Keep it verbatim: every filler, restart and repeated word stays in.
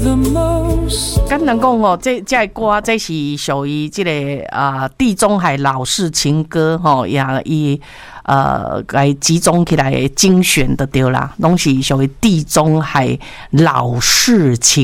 简单讲哦，这这歌这是属于这个啊、呃、地中海老式情歌吼，也伊呃该集中起来精选的对啦，拢是属于地中海老式情。